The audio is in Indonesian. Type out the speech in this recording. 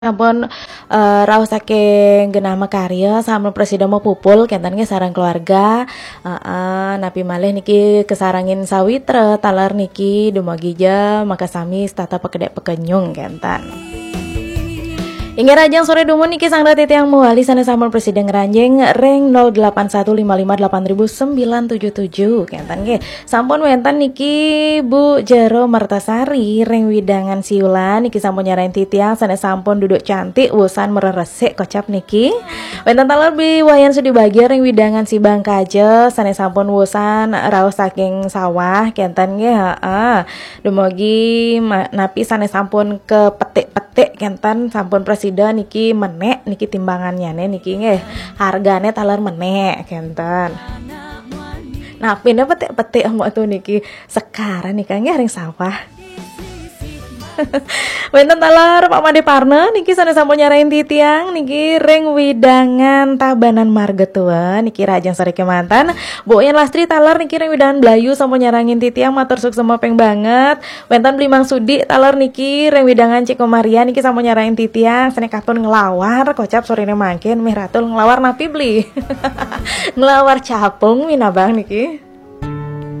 Ampun, raos saking genah makarya sampun presida mau pupul kenten ge sareng keluarga. Napi malih niki kesarangin sawitra taler niki dumugi jam maka sami tata pekedek pekenyung kenten. Inge rajang sore dumun niki sang dati tiang muali sana sampun presiden ngeranjing ring 0815558977 kenten ge. Sampun wenten niki Bu Jero Mertasari ring widangan siulan niki sampun nyarain titiang sana sampun duduk cantik wusan mereresik kocap niki. Wenten taler bi wayan sudi bagia ring widangan si Bangkaje sana sampun wusan raos saking sawah kenten ge Dumugi napi sana sampun ke petik-petik kenten sampun presiden niki menek niki timbangannya niki nggih hargane taler menek kenten. Nah pindah petik-petik mau tuh niki sekarang nih kan ring sawah. Wenten taler Pak Made Parna niki sana sampun nyarain titiang niki ring widangan Tabanan Margetua niki rajang sore kemantan Bu Yan Lastri taler niki ring widangan Blayu sampun nyarangin titiang matur sukses peng banget. Wenten Blimang Sudi taler niki ring widangan Ciko Maria niki sampun nyarain titiang sene katon ngelawar kocap sorene mangkin meh ratul ngelawar napi beli. Ngelawar capung minabang niki.